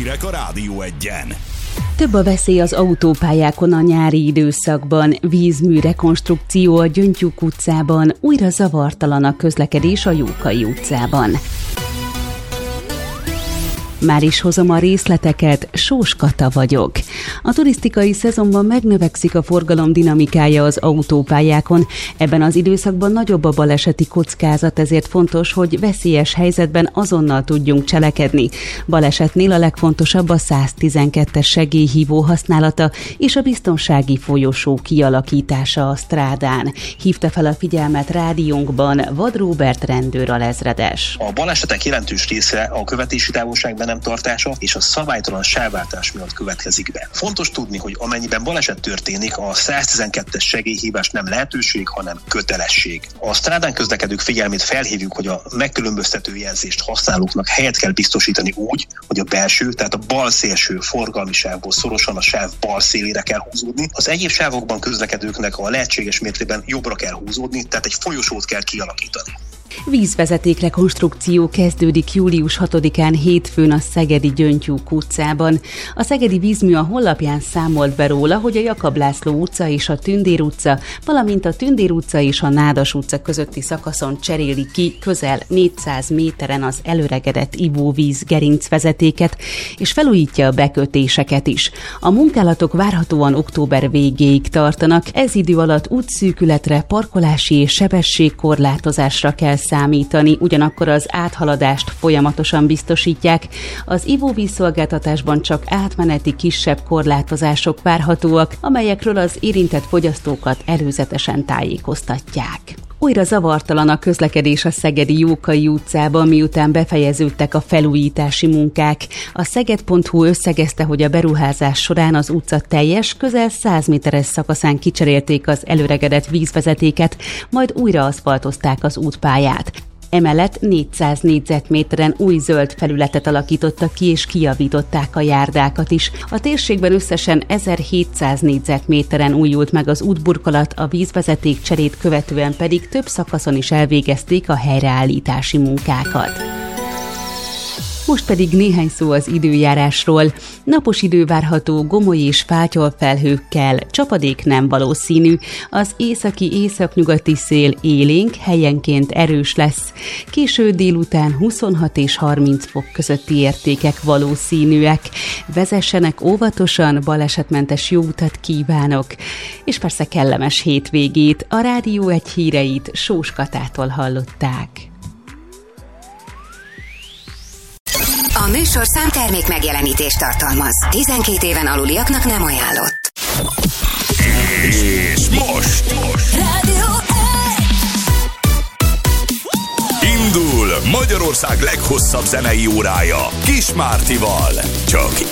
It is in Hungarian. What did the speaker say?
hírek a Rádió Egyen. Több a veszély az autópályákon a nyári időszakban, vízmű rekonstrukció a Gyöngytyúk utcában, újra zavartalan a közlekedés a Jókai utcában. Már is hozom a részleteket, Sós Kata vagyok. A turisztikai szezonban megnövekszik a forgalom dinamikája az autópályákon. Ebben az időszakban nagyobb a baleseti kockázat, ezért fontos, hogy veszélyes helyzetben azonnal tudjunk cselekedni. Balesetnél a legfontosabb a 112-es segélyhívó használata és a biztonsági folyosó kialakítása a strádán. Hívta fel a figyelmet rádiónkban Vad Róbert rendőr alezredes. A balesetek jelentős része a követési távolság nem tartása és a szabálytalan sávváltás miatt következik be. Fontos tudni, hogy amennyiben baleset történik, a 112-es segélyhívás nem lehetőség, hanem kötelesség. A strádán közlekedők figyelmét felhívjuk, hogy a megkülönböztető jelzést használóknak helyet kell biztosítani úgy, hogy a belső, tehát a bal szélső forgalmi sávból szorosan a sáv bal szélére kell húzódni. Az egyéb sávokban közlekedőknek a lehetséges mértékben jobbra kell húzódni, tehát egy folyosót kell kialakítani. Vízvezeték rekonstrukció kezdődik július 6-án hétfőn a szegedi Gyöngytyúk utcában. A szegedi vízmű a honlapján számolt be róla, hogy a Jakab László utca és a Tündér utca, valamint a Tündér utca és a Nádas utca közötti szakaszon cseréli ki közel 400 méteren az elöregedett ivóvíz gerincvezetéket, és felújítja a bekötéseket is. A munkálatok várhatóan október végéig tartanak, ez idő alatt útszűkületre, parkolási és sebességkorlátozásra kell számítani, ugyanakkor az áthaladást folyamatosan biztosítják. Az ivóvízszolgáltatásban csak átmeneti kisebb korlátozások várhatóak, amelyekről az érintett fogyasztókat előzetesen tájékoztatják. Újra zavartalan a közlekedés a szegedi Jókai utcában, miután befejeződtek a felújítási munkák. A szeged.hu összegezte, hogy a beruházás során az utca teljes, közel 100 méteres szakaszán kicserélték az elöregedett vízvezetéket, majd újra aszfaltozták az útpályát. Emellett 400 négyzetméteren új zöld felületet alakítottak ki, és kijavították a járdákat is. A térségben összesen 1700 négyzetméteren újult meg az útburkolat, a vízvezeték cserét követően pedig több szakaszon is elvégezték a helyreállítási munkákat. Most pedig néhány szó az időjárásról. Napos idő várható gomoly és fátyolfelhőkkel, csapadék nem valószínű. Az északi-északnyugati szél élénk, helyenként erős lesz. Késő délután 26 és 30 fok közötti értékek valószínűek. Vezessenek óvatosan, balesetmentes jó utat kívánok. És persze kellemes hétvégét. A Rádió Egy híreit Sós Katától hallották. A műsor számtermék megjelenítést tartalmaz. 12 éven aluliaknak nem ajánlott. És most Rádió indul Magyarország leghosszabb zenei órája Kis Mártival. Csak